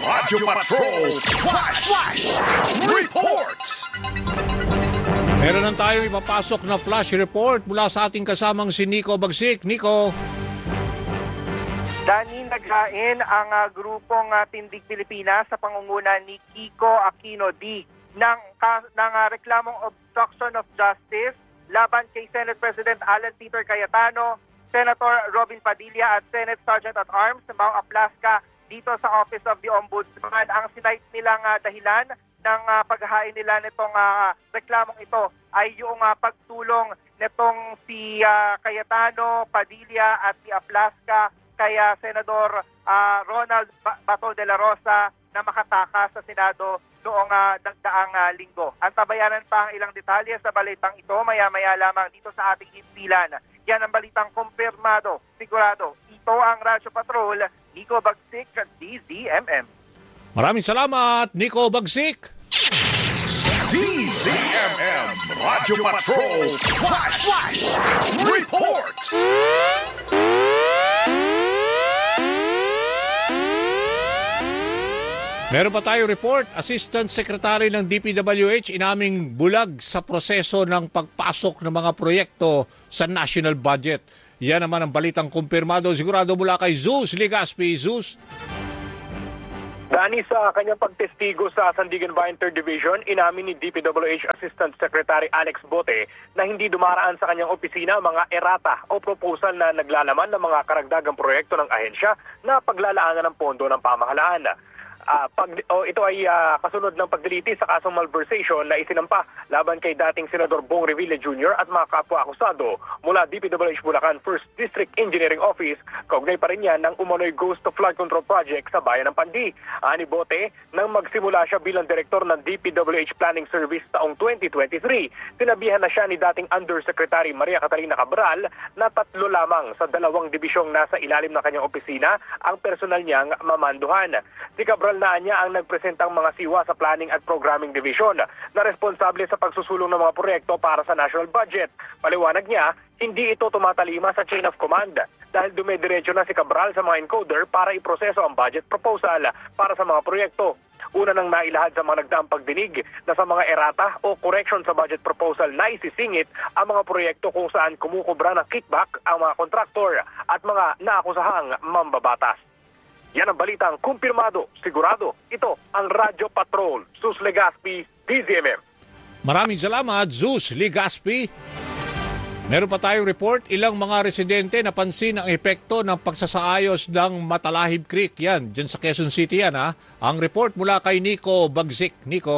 Radyo Patrol Flash Report. Meron lang tayo ipapasok na flash report mula sa ating kasamang si Nico Bagsik. Nico. Dani, naghain ang grupong Tindig Pilipinas sa pangunguna ni Kiko Aquino D ng reklamong obstruction of justice laban kay Senate President Alan Peter Cayetano, Senator Robin Padilla at Senate Sergeant at Arms Mau Aplaska dito sa Office of the Ombudsman. Ang sinight nilang dahilan ng paghahain nila nitong reklamong ito ay yung pagtulong nitong si Cayetano, Padilla at si Aplaska kay Senador Ronald Bato de la Rosa na makatakas sa Senado noong nagdaang linggo. Antabayanan pa ang ilang detalye sa balitang ito maya-maya lamang dito sa ating himpilan. Yan ang balitang kumpirmado, sigurado. Ito ang Radyo Patrol, Nico Bagsik, DZMM. Maraming salamat, Nico Bagsik. DZMM Radyo Patrol Flash Report. Meron pa tayo report, Assistant Secretary ng DPWH inaming bulag sa proseso ng pagpasok ng mga proyekto sa national budget. Yan naman ang balitang kumpirmado sigurado mula kay Zeus Legaspi. Zeus. Dani, sa kanyang pagtestigo sa Sandigan Bayan 3rd Division, inamin ni DPWH Assistant Secretary Alex Bote na hindi dumaraan sa kanyang opisina mga errata o proposal na naglalaman ng mga karagdagang proyekto ng ahensya na paglalaanan ng pondo ng pamahalaan. Ito ay kasunod ng pagdiliti sa kasong malversation na isinampa laban kay dating Senador Bong Revilla Jr. at mga kapwa-akusado mula DPWH Bulacan 1st District Engineering Office. Kaugnay pa rin yan ng umano'y Ghost to Flood Control Project sa bayan ng Pandi. Ani Bote, nang magsimula siya bilang direktor ng DPWH Planning Service taong 2023, sinabihan na siya ni dating Undersecretary Maria Catalina Cabral na 3 lamang sa 2 dibisyong nasa ilalim ng kanyang opisina ang personal niyang mamanduhan. Si Cabral na niya ang nagpresentang mga siwa sa Planning at Programming Division na responsable sa pagsusulong ng mga proyekto para sa national budget. Paliwanag niya, hindi ito tumatalima sa chain of command dahil dumediretso na si Cabral sa mga encoder para iproseso ang budget proposal para sa mga proyekto. Una nang nailahad sa mga nagdaang pagdinig na sa mga errata o correction sa budget proposal na isisingit ang mga proyekto kung saan kumukubra ng kickback ang mga kontraktor at mga naakusahang mambabatas. Yan ang balitang kumpirmado, sigurado. Ito ang Radyo Patrol, Zeus Legaspi, DZMM. Maraming salamat, Zeus Legaspi. Meron pa tayong report, ilang mga residente napansin ang epekto ng pagsasaayos ng Matalahib Creek. Yan, dyan sa Quezon City yan ha. Ang report mula kay Nico Bagsik. Nico.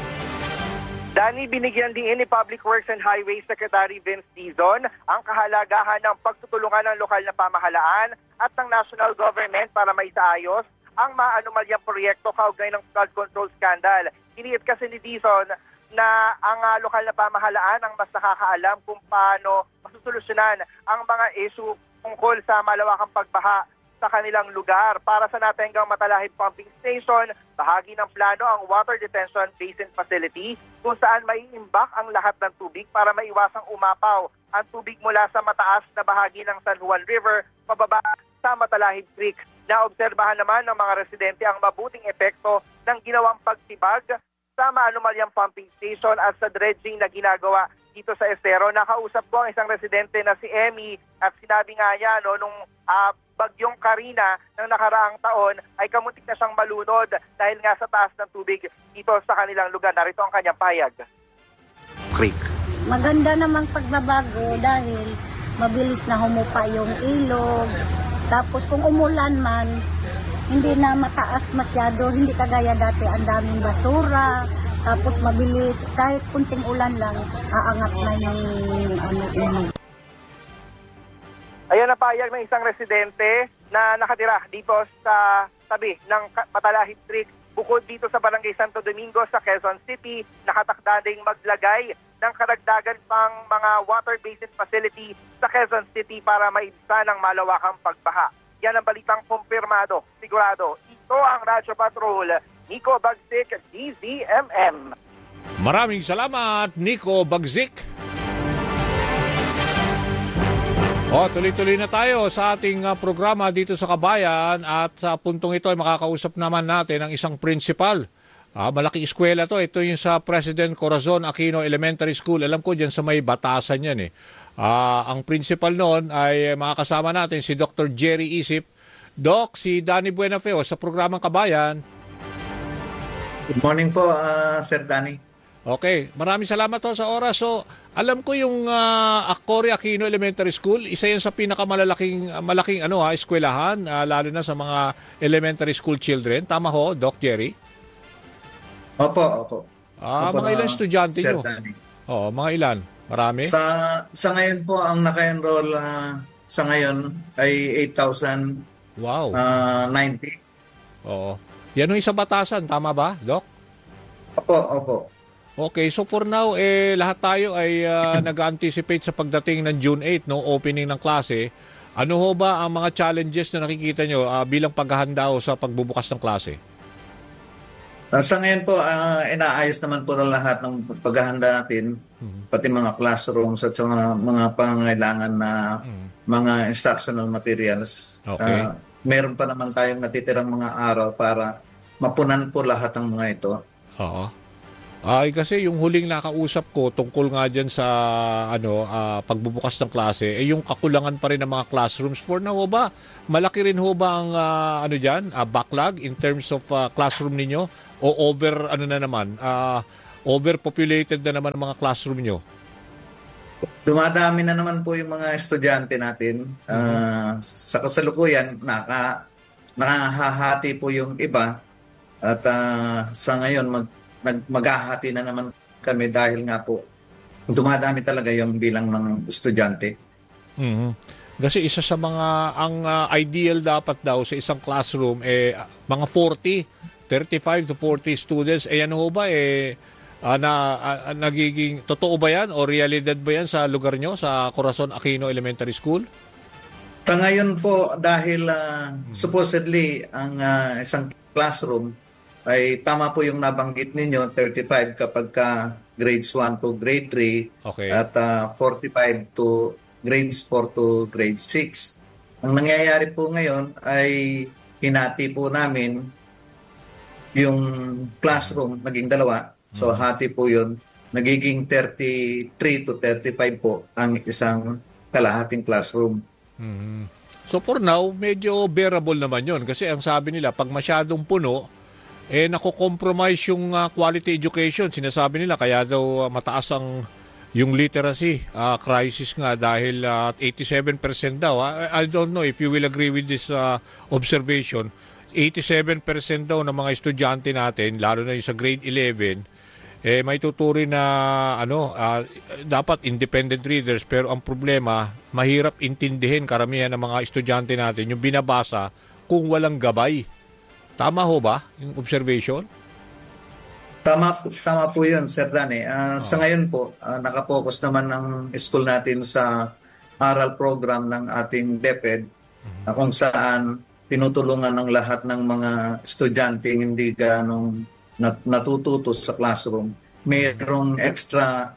Dani, binigyan din ni Public Works and Highways Secretary Vince Dizon ang kahalagahan ng pagtutulungan ng lokal na pamahalaan at ng national government para maisaayos ang maanumalyang proyekto kaugnay ng flood control scandal. Iniit kasi ni Dizon na ang lokal na pamahalaan ang mas nakakaalam kung paano masusolusyonan ang mga issue tungkol sa malawakang pagbaha sa kanilang lugar. Para sa Natengang Matalahib Pumping Station, bahagi ng plano ang Water Detention Basin Facility kung saan maiimbak ang lahat ng tubig para maiwasang umapaw ang tubig mula sa mataas na bahagi ng San Juan River pababa sa Matalahib Creek. Naobserbahan naman ng mga residente ang mabuting epekto ng ginawang pagtibag sa maanumalyang pumping station at sa dredging na ginagawa dito sa estero. Nakausap ko ang isang residente na si Emmy at sinabi nga niya nung bagyong Karina ng nakaraang taon ay kamuntik na siyang malunod dahil nga sa taas ng tubig dito sa kanilang lugar. Narito ang kanyang payag. Creek. Maganda namang pagbabago dahil mabilis na humupa yung ilog. Tapos kung umulan man, hindi na mataas masyado, hindi kagaya dati ang daming basura. Tapos mabilis, kahit kunting ulan lang, aangat na yung ilog. Ayan ang payag ng isang residente na nakatira dito sa tabi ng Matalahib Creek. Bukod dito sa Barangay Santo Domingo sa Quezon City, nakatakda ding maglagay ng karagdagan pang mga water basin facility sa Quezon City para maibsan ang malawakang pagbaha. Yan ang balitang kumpirmado, sigurado. Ito ang Radyo Patrol, Nico Bagsik, DZMM. Maraming salamat, Nico Bagsik. Tuloy-tuloy na tayo sa ating programa dito sa Kabayan at sa puntong ito ay makakausap naman natin ang isang principal. Malaking eskwela to. Ito yung sa President Corazon Aquino Elementary School. Alam ko dyan sa may Batasan yan eh. Ang principal noon ay makakasama natin si Dr. Jerry Isip. Doc, si Danny Buenafeo sa programang Kabayan. Good morning po, Sir Danny. Okay, maraming salamat to sa oras. So, alam ko yung Cory Aquino Elementary School, isa yan sa malaking eskwelahan, lalo na sa mga elementary school children. Tama ho, Doc Jerry? Opo. Mga ilan estudyante nyo? Danny. Oo, mga ilan? Marami? Sa ngayon po, ang naka-enroll sa ngayon ay 8,090. Wow. Oo. Yan yung isa Batasan, tama ba, Doc? Opo. Okay, so for now, lahat tayo ay nag-anticipate sa pagdating ng June 8, no, opening ng klase. Ano ho ba ang mga challenges na nakikita nyo bilang paghahanda ho sa pagbubukas ng klase? Sa ngayon po, inaayos naman po na lahat ng paghahanda natin, pati mga classrooms at mga pangangailangan na mga instructional materials. Okay. Meron pa naman tayong natitirang mga araw para mapunan po lahat ng mga ito. Oo. Kasi yung huling nakausap ko tungkol nga dyan sa pagbubukas ng klase, yung kakulangan pa rin ng mga classrooms. For now ho ba, malaki rin ho ba ang backlog in terms of classroom ninyo? O overpopulated na naman ang mga classroom nyo? Dumadami na naman po yung mga estudyante natin. Sa kasalukuyan, nakahati po yung iba. At sa ngayon, maghahati na naman kami dahil nga po dumadami talaga yung bilang ng estudyante. Kasi isa sa mga ideal dapat daw sa isang classroom mga 35 to 40 students. Ano ho ba nagiging totoo ba yan o realidad ba yan sa lugar nyo sa Corazon Aquino Elementary School? Sa ngayon po dahil supposedly ang isang classroom ay tama po yung nabanggit ninyo, 35 kapag grades 1 to grade 3 okay. At 45 to grades 4 to grade 6. Ang nangyayari po ngayon ay hinati po namin yung classroom, naging dalawa. So hati po yun, nagiging 33 to 35 po ang isang kalahating classroom. So for now, medyo bearable naman yun kasi ang sabi nila, pag masyadong puno, nako-compromise yung quality education. Sinasabi nila kaya daw mataas yung literacy crisis nga dahil 87% daw. I don't know if you will agree with this observation. 87% daw ng mga estudyante natin, lalo na yung sa grade 11, may tuturin na dapat independent readers, pero ang problema, mahirap intindihin karamihan ng mga estudyante natin yung binabasa kung walang gabay. Tama ho ba yung observation? Tama po yun, Sir Danny. Sa ngayon po, nakapokus naman ng school natin sa aral program ng ating DepEd kung saan tinutulungan ng lahat ng mga estudyante hindi ganong natututo sa classroom. Mayroong extra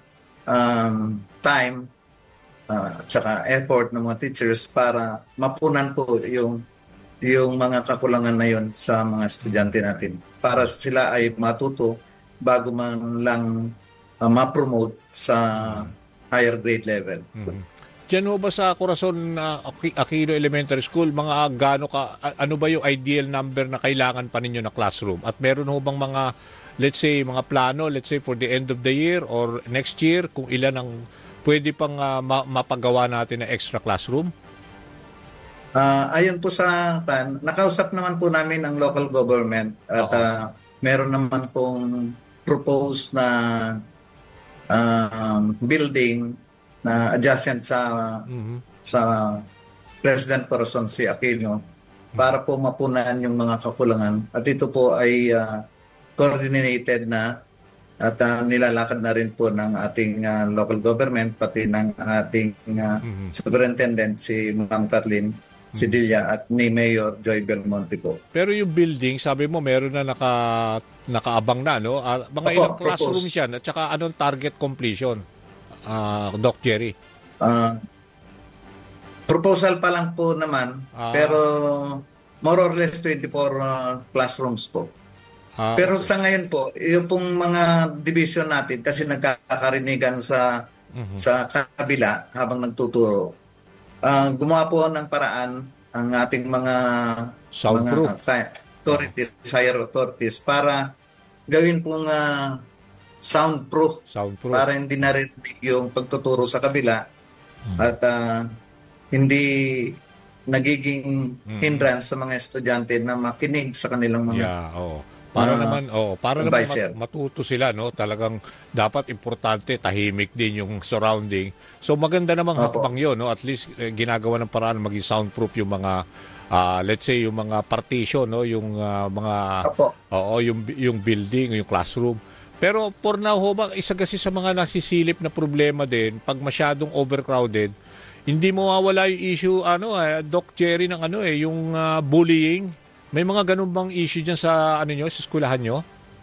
time at saka effort ng mga teachers para mapunan po yung mga kakulangan na yun sa mga estudyante natin para sila ay matuto bago man lang ma-promote sa higher grade level. Diyan ho ba sa Corazon Aquino Elementary School, ano ba yung ideal number na kailangan pa ninyo na classroom? At meron ho bang mga, let's say, mga plano, let's say for the end of the year or next year, kung ilan ang pwede pang mapagawa natin na extra classroom? Ayon po sa nakausap naman po namin ang local government at meron naman pong proposed na building na adjacent sa President Corazon C. Aquino para po mapunan yung mga kakulangan. At ito po ay coordinated na at nilalakad na rin po ng ating local government pati ng ating superintendent si Ma'am Kathleen Sidilla at ni Mayor Joy Belmonte po. Pero yung building, sabi mo, meron na nakaabang na, no? Mga ilang classrooms yan at saka anong target completion, Doc Jerry? Proposal pa lang po naman, pero more or less 24 classrooms po. Pero sa ngayon po, yung pong mga division natin kasi nagkakakarinigan sa kabila habang nagtuturo. Gumawa po ng paraan ang ating mga Soundproof. authorities, higher authorities para gawin pong soundproof para hindi narinig yung pagtuturo sa kabila at hindi nagiging hindrance sa mga estudyante na makinig sa kanilang mga Para naman advisor. matuto sila, no? Talagang dapat importante tahimik din yung surrounding. So maganda namang hakbang 'yon, no? At least ginagawa ng paraan maging soundproof yung mga let's say yung mga partition, no? Yung mga yung building, yung classroom. Pero for now ho ba, isa kasi sa mga nasisilip na problema din pag masyadong overcrowded, hindi mawawala yung issue Doc Jerry ng yung bullying. May mga ganun bang issue dyan sa sa eskwelahan nyo?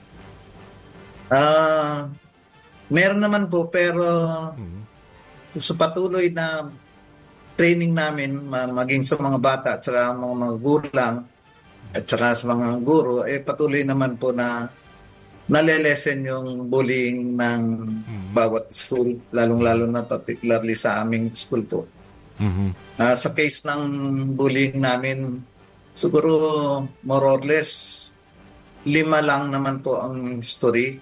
Meron naman po, pero sa patuloy na training namin, maging sa mga bata at saka mga gulang at saka sa mga guro, patuloy naman po na nalelesen yung bullying ng bawat school, lalong-lalo na particularly sa aming school po. Sa case ng bullying namin, siguro more or less 5 lang naman po ang history.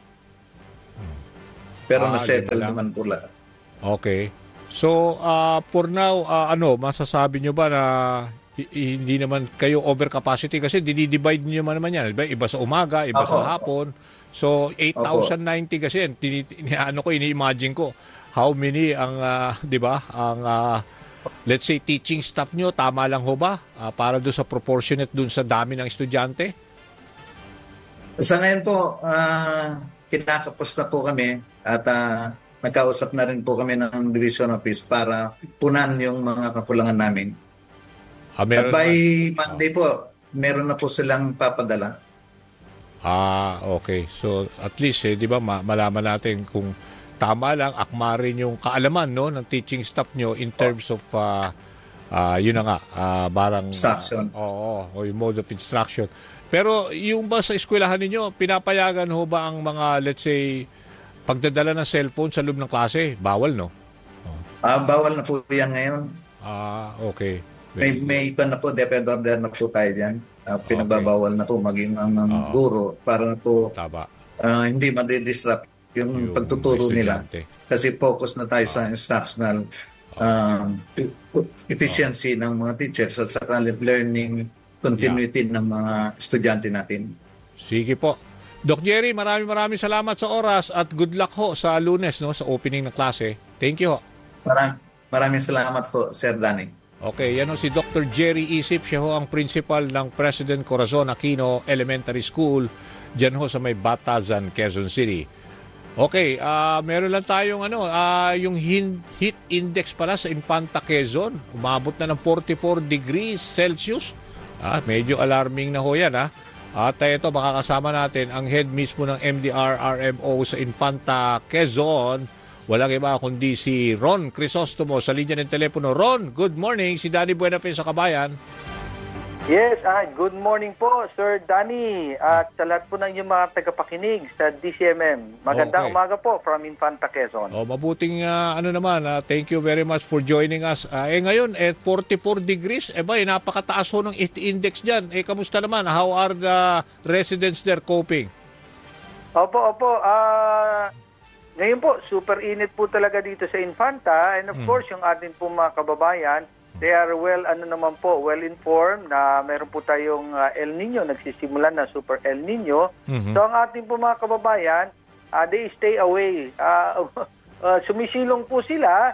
Pero na-settle naman po lahat. Okay. So, for now, masasabi nyo ba na hindi naman kayo overcapacity? Kasi dinidivide nyo naman yan. Iba sa umaga, iba sa hapon. So, 8,090 kasi yan. Ini-imagine ko how many ang, di ba, ang let's say teaching staff nyo, tama lang ho ba? Para doon sa proportionate doon sa dami ng estudyante? Sa ngayon po, kinakapos na po kami at nagkausap na rin po kami ng Division Office para punan yung mga kakulangan namin. At by Monday po, meron na po silang papadala. Okay. So at least, di ba, malaman natin kung tama lang, akma rin yung kaalaman ng teaching staff nyo in terms of yun na nga, barang instruction. O yung mode of instruction. Pero yung ba sa eskwelahan ninyo, pinapayagan ho ba ang mga, let's say, pagdadala ng cellphone sa loob ng klase? Bawal, no? Bawal na po yan ngayon. Okay. May iba na po, depend order na po tayo dyan. Pinagbabawal na po maging ang guro para po hindi madidisrupt yung pagtuturo nila. Kasi focus na tayo sa instructional efficiency ng mga teachers at sa learning continuity ng mga estudyante natin. Sige po. Doc Jerry, maraming salamat sa oras at good luck ho sa Lunes sa opening ng klase. Thank you ho. Maraming salamat po, Sir Danny. Okay, yan si Dr. Jerry Isip. Siya ho ang principal ng President Corazon Aquino Elementary School dyan ho sa may Batasan, Quezon City. Okay, meron lang tayong yung heat index pala sa Infanta Quezon. Umabot na ng 44 degrees Celsius. Medyo alarming na ho yan At ito, makakasama natin ang head mismo ng MDR-RMO sa Infanta Quezon. Walang iba kundi si Ron Crisostomo sa linya ng telepono. Ron, good morning. Si Danny Buenafe sa Kabayan. Yes, good morning po, Sir Danny. At sa lahat po ng inyong mga tagapakinig sa DCMM. Magandang umaga po from Infanta Quezon. Mabuting thank you very much for joining us. Ngayon, 44 degrees. Napakataas ho ng heat index dyan. Kamusta naman? How are the residents there coping? Opo. Ngayon po, super init po talaga dito sa Infanta. And of course, yung ating po mga kababayan, they are well informed na meron po tayong El Nino, nagsisimula na super El Nino. So ang ating po mga kababayan, they stay away. Sumisilong po sila.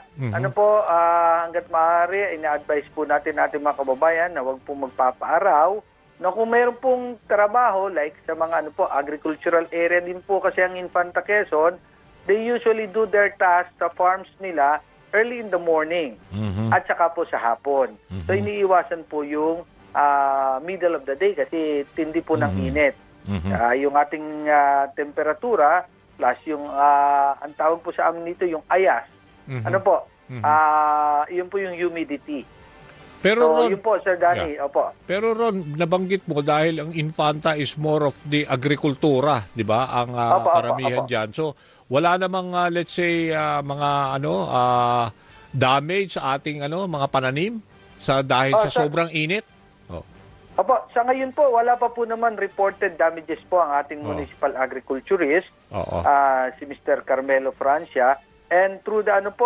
Hanggat maaari, ina-advise po natin mga kababayan na huwag po magpapaaraw. Na kung meron pong trabaho, like sa mga agricultural area din po kasi ang Infanta Quezon, they usually do their tasks sa farms nila early in the morning at saka po sa hapon. So iniiwasan po yung middle of the day kasi tindi po ng init. Yung ating temperatura plus yung ang tawag po sa amin nito yung ayas. Yun po yung humidity. Pero So, Ron, yun po, Sir Danny. Opo. Pero Ron, nabanggit mo dahil ang Infanta is more of the agrikultura, 'di ba? Ang karamihan diyan. So, wala namang let's say mga damage sa ating mga pananim dahil sa sobrang init. Opo, sa ngayon po, wala pa po naman reported damages po ang ating municipal agriculturist, si Mr. Carmelo Francia. And through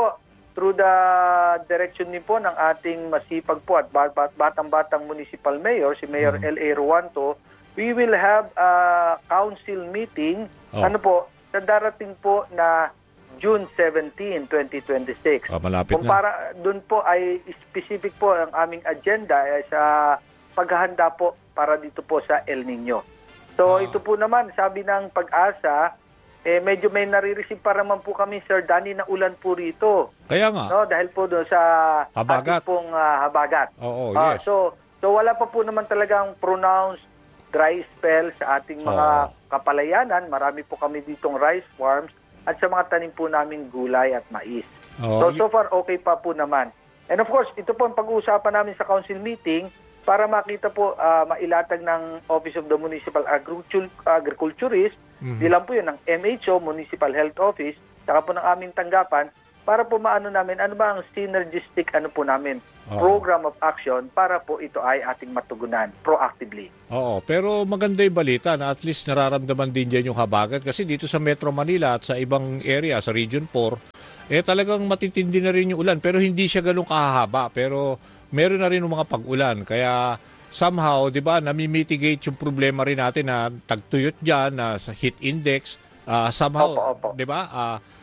the direction din po ng ating masipag po at batang-batang municipal mayor, si Mayor L.A. Ruanto, we will have a council meeting, sa darating po na June 17, 2026. Malapit Kung para doon po ay specific po ang aming agenda sa paghahanda po para dito po sa El Nino. So ito po naman, sabi ng Pag-asa, medyo may nare-receive pa naman po kami, Sir Danny, na ulan po rito. Kaya nga. No, dahil po doon sa habagat. ating pong habagat. Yes. So wala pa po naman talagang pronounced dry spell sa ating mga kapalayanan. Marami po kami ditong rice farms at sa mga tanim po namin gulay at mais. So far okay pa po naman. And of course, ito po ang pag-uusapan namin sa council meeting para makita po, mailatag ng Office of the Municipal Agriculturist, bilang po yun ng MHO, Municipal Health Office, saka po ng aming tanggapan, para po maano namin, ano ba ang synergistic program of action para po ito ay ating matugunan proactively. Pero maganda yung balita na at least nararamdaman din dyan yung habagat kasi dito sa Metro Manila at sa ibang area, sa Region 4, talagang matitindi na rin yung ulan pero hindi siya ganun kahahaba pero meron na rin mga pag-ulan. Kaya somehow, di ba, nami-mitigate yung problema rin natin na tagtuyot dyan, na sa heat index. Somehow, di ba,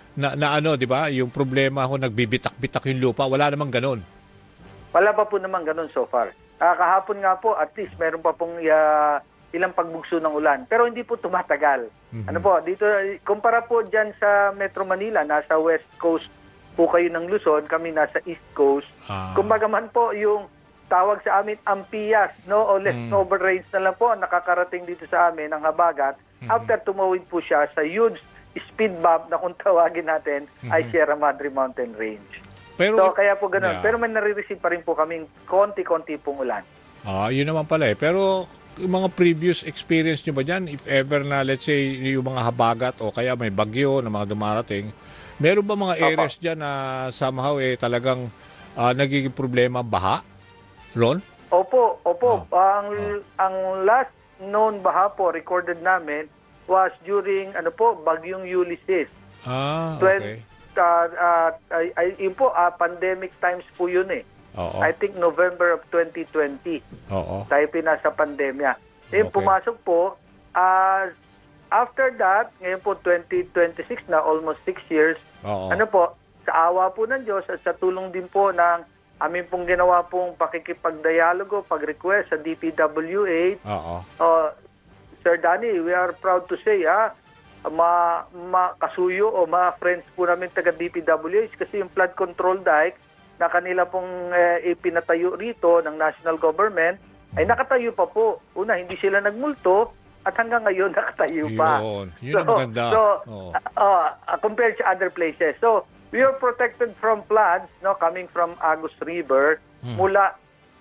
di ba, yung problema nagbibitak-bitak yung lupa. Wala namang ganun. Wala pa po namang ganun so far. Kahapon nga po, at least, meron pa pong ilang pagbugso ng ulan. Pero hindi po tumatagal. Dito, kumpara po dyan sa Metro Manila, nasa West Coast po kayo ng Luzon, kami nasa East Coast. Kumbaga man po yung tawag sa amin Ampias, o leftover rains na lang po ang nakakarating dito sa amin ng habagat after tumawid po siya sa huge speed bump na kung tawagin natin ay Sierra Madre Mountain Range. So kaya po ganoon. Pero may nare-receive pa rin po kaming konti-konti pong ulan. Yun naman pala Pero yung mga previous experience nyo ba dyan, if ever na let's say yung mga habagat o kaya may bagyo na mga dumarating, meron ba mga areas dyan na somehow talagang nagiging problema baha? Ron? Opo. Ang last known baha po recorded namin was during bagyong Ulysses. Okay. Yun po, pandemic times po yun I think November of 2020. Tayo pinasa pandemya. Pumasok po, after that, ngayon po 2026 na, almost 6 years, sa awa po ng Diyos at sa tulong din po ng amin pong ginawa pong pakikipagdialogo, pag-request sa DPWH. Sir Danny, we are proud to say, makasuyo o ma-friends po namin taga DPWH kasi yung flood control dike na kanila pong ipinatayo rito ng national government ay nakatayo pa po. Una, hindi sila nagmulto, at hanggang ngayon nakatayo pa. Yun ang maganda. Compared to other places. So, we are protected from floods coming from Agus River mula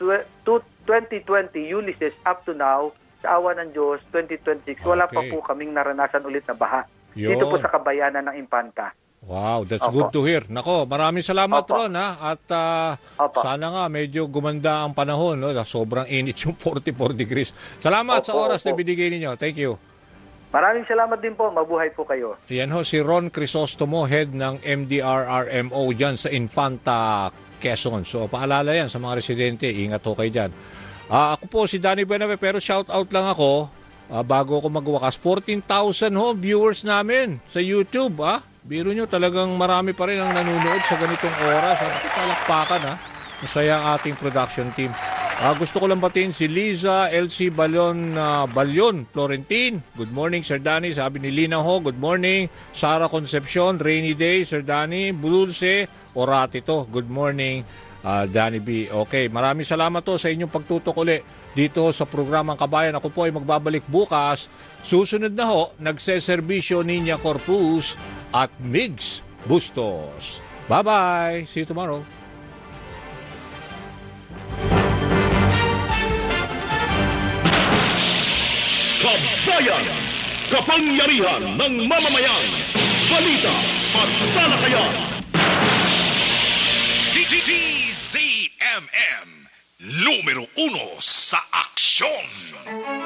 2020 Ulysses up to now. Sa awa ng Diyos, 2026, wala pa po kaming naranasan ulit na baha. Dito po sa kabayanan ng Infanta. Wow, that's good to hear. Nako, maraming salamat Ron at sana nga medyo gumanda ang panahon, sobrang init yung 44 degrees. Salamat sa oras na binigay ninyo. Thank you. Maraming salamat din po. Mabuhay po kayo. Yan si Ron Crisostomo, head ng MDRRMO dyan sa Infanta, Quezon. So paalala yan sa mga residente, ingat ho kayo dyan. Ako po si Danny Buenaventura, pero shout out lang ako bago ako magwakas. 14,000 viewers namin sa YouTube. Biro nyo, talagang marami pa rin ang nanonood sa ganitong oras. Palakpakan, masaya ang ating production team. Gusto ko lang batiin si Liza LC Balyon Florentin. Good morning, Sir Danny. Sabi ni Lina Ho, good morning. Sara Concepcion, rainy day, Sir Danny. Bululse, Oratito, good morning. Danny B. Okay, maraming salamat sa inyong pagtutok uli dito sa programang Kabayan. Ako po ay magbabalik bukas. Susunod na nagseserbisyo Niña Corpus at Migs Bustos. Bye-bye. See you tomorrow. Kabayan! Kapangyarihan ng mamamayan! Balita at talakayan! DZMM, numero 1 sa aksyon!